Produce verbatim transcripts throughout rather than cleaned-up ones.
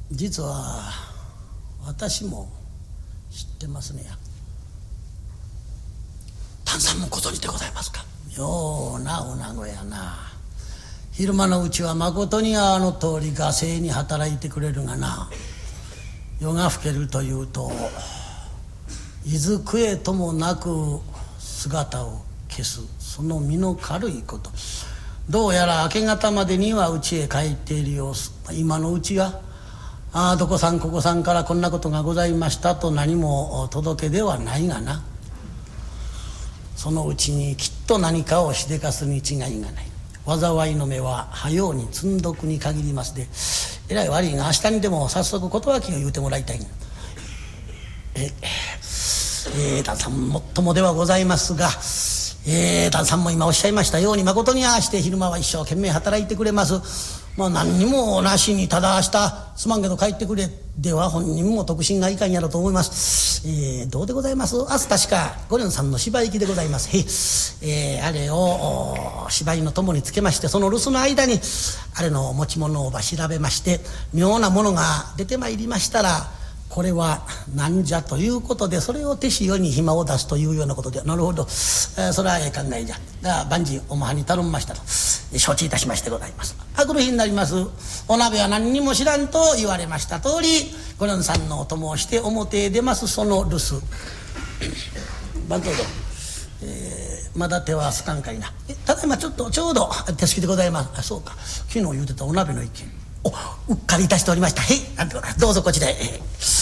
実は私も知ってますねや。旦さんもご存じでございますか。ような女子やな。昼間のうちはまことにあの通り画声に働いてくれるがな、夜が更けるというといずくえともなく姿を消す、その身の軽いこと。どうやら明け方までには家へ帰っている様子。今のうちがああどこさんここさんからこんなことがございましたと何も届けではないがな、そのうちにきっと何かをしでかすに違いがない。災いの目ははように積んどくに限りますで、えらい悪いが明日にでも早速断きを言うてもらいたい。ええー、旦さんもっともではございますが、えー、旦さんも今おっしゃいましたようにまことにああして昼間は一生懸命働いてくれます。まあ何にもなしにただ明日すまんけど帰ってくれでは本人も得心がいかんやろと思います。えー、どうでございます。明日確か五蓮さんの芝居きでございます。へえー、あれを芝居のともにつけまして、その留守の間にあれの持ち物をば調べまして、妙なものが出てまいりましたら、これはなんじゃということで、それを手塩に暇を出すというようなことで、なるほど、えー、それはええ考えじゃ。だから万事おまはに頼みましたと承知いたしましてございます。あくる日になります。お鍋は何にも知らんと言われました通り、五蓮さんのお供をして表へ出ます。その留守番頭殿、えー、まだ手はすかんかいな。えただいまちょっとちょうど手すきでございます。あそうか、昨日言うてたお鍋の一件、おうっかりいたしておりました。へい、なんてことか、どうぞこちらへ。え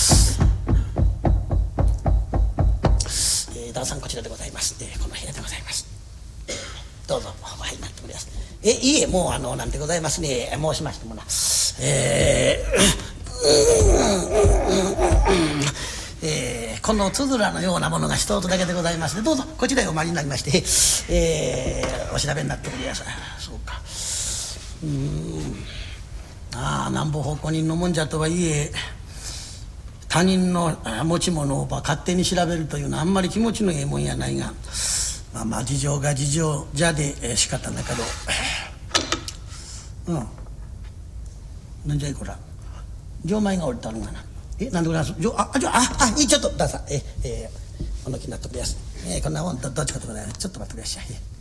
ー、旦さんこちらでございます。えー、この部屋でございます。どうぞお入りになっております。えいえ、もうあのなんでございますね、申しましてもな、えー、えー、このつづらのようなものが一つだけでございますので、どうぞこちらへお参りになりまして、えー、お調べになっております。そうか、うーん、ああなんぼ奉公人のもんじゃとはいえ、他人の持ち物を勝手に調べるというのはあんまり気持ちのええもんやないが、まあまあ事情が事情じゃで、えー、仕方なかろう。うんなんじゃいこら、錠前が降りたのがな。えなんでございます。ああじゃああいいちょっと旦さん、ええー、おのきになってくれやす、えー、こんなもん ど, どっちかでございます。ちょっと待ってくれやしゃい。